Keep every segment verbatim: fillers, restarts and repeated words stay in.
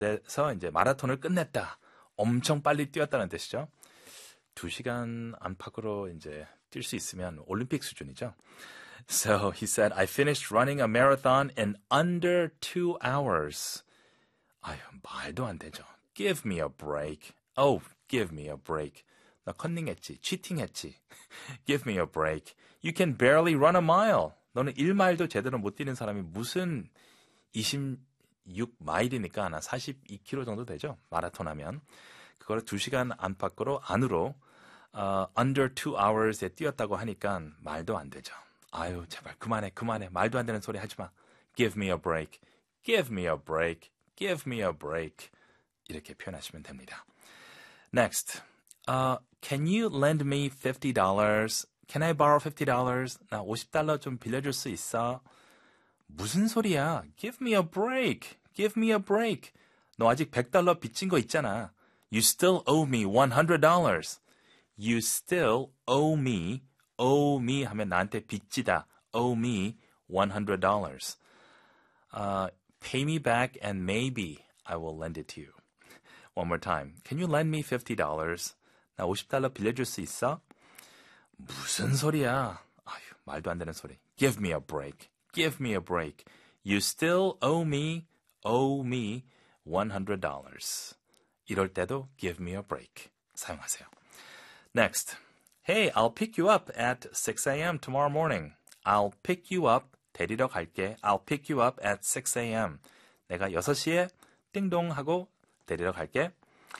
그래서 이제 마라톤을 끝냈다. 엄청 빨리 뛰었다는 뜻이죠. 두 시간 안팎으로 이제 뛸 수 있으면 올림픽 수준이죠. So he said, I finished running a marathon in under two hours. 아유, 말도 안 되죠. Give me a break. Oh, give me a break. 나 컨닝했지, 치팅했지. Give me a break. You can barely run a mile. 너는 일 마일도 제대로 못 뛰는 사람이 무슨 이십육 마일이니까 한 사십이 킬로미터 정도 되죠. 마라톤 하면. 그거를 두 시간 안팎으로 안으로 uh, under two hours에 뛰었다고 하니까 말도 안 되죠. 아유, 제발 그만해, 그만해. 말도 안 되는 소리 하지 마. Give me a break. Give me a break. Give me a break. 이렇게 표현하시면 됩니다. Next. Uh, can you lend me fifty dollars? Can I borrow fifty dollars? 나 오십 달러 좀 빌려줄 수 있어? 무슨 소리야? Give me a break. Give me a break. 너 아직 백 달러 빚진 거 있잖아. You still owe me one hundred dollars. You still owe me. owe me 하면 나한테 빚지다. owe me one hundred dollars. Uh, pay me back and maybe I will lend it to you. One more time. Can you lend me fifty dollars? 나 오십 달러 빌려줄 수 있어? 무슨 소리야? 아유, 말도 안 되는 소리. Give me a break. Give me a break. You still owe me, owe me one hundred dollars. 이럴 때도 give me a break. 사용하세요. Next. Hey, I'll pick you up at six a.m. tomorrow morning. I'll pick you up. 데리러 갈게. I'll pick you up at six a.m. 내가 여섯 시에 띵동 하고 데리러 갈게.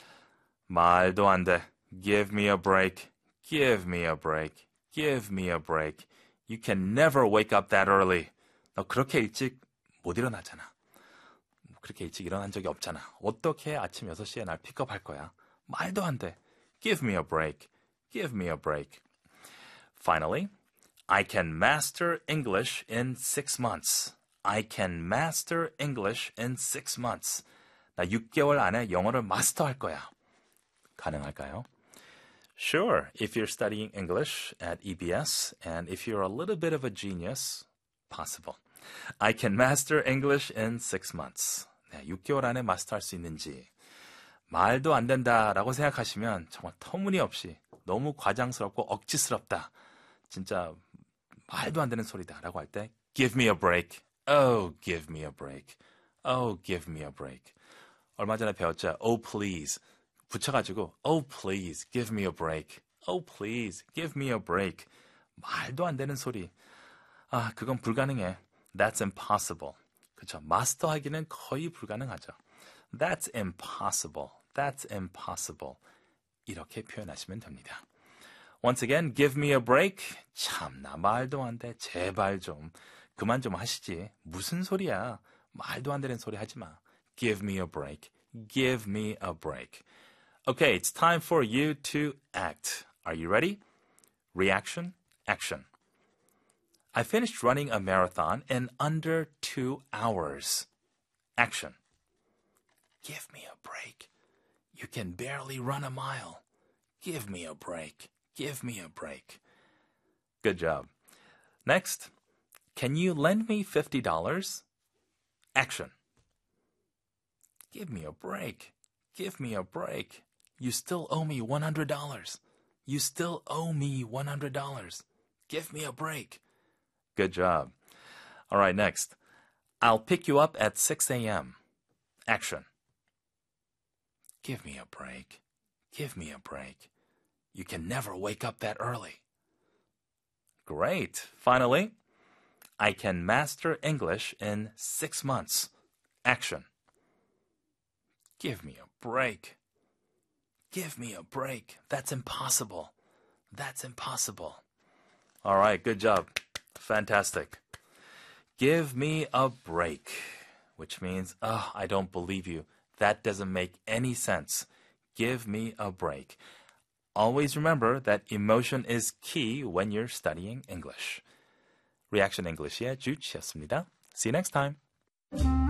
말도 안 돼. Give me a break. Give me a break. Give me a break. You can never wake up that early. 너 그렇게 일찍 못 일어나잖아. 그렇게 일찍 일어난 적이 없잖아. 어떻게 아침 여섯 시에 날 픽업할 거야? 말도 안 돼. Give me a break. Give me a break. Finally, I can master English in six months. I can master English in six months. 나 육 개월 안에 영어를 마스터할 거야. 가능할까요? Sure, if you're studying English at E B S and if you're a little bit of a genius, possible. I can master English in six months. 네, 육 개월 안에 마스터할 수 있는지. 말도 안 된다라고 생각하시면 정말 터무니없이 너무 과장스럽고 억지스럽다. 진짜 말도 안 되는 소리다라고 할 때 Give me a break. Oh, give me a break. Oh, give me a break. 얼마 전에 배웠죠. Oh, please. 붙여가지고 Oh, please, give me a break. Oh, please, give me a break. 말도 안 되는 소리. 아, 그건 불가능해. That's impossible. 그렇죠. 마스터하기는 거의 불가능하죠. That's impossible. That's impossible. 이렇게 표현하시면 됩니다. Once again, give me a break. 참나 말도 안 돼. 제발 좀 그만 좀 하시지. 무슨 소리야. 말도 안 되는 소리 하지 마. Give me a break. Give me a break. Okay, it's time for you to act. Are you ready? Reaction, action. I finished running a marathon in under two hours. Action. Give me a break. You can barely run a mile. Give me a break. Give me a break. Good job. Next. Can you lend me fifty dollars? Action. Give me a break. Give me a break. You still owe me one hundred dollars. You still owe me one hundred dollars. Give me a break. Good job. All right, next. I'll pick you up at six a.m. Action. Give me a break. Give me a break. You can never wake up that early. Great. Finally, I can master English in six months. Action. Give me a break. Give me a break. That's impossible. That's impossible. All right, good job. Fantastic. Give me a break, which means, oh, I don't believe you. That doesn't make any sense. Give me a break. Always remember that emotion is key when you're studying English. Reaction English의 주치였습니다. See you next time.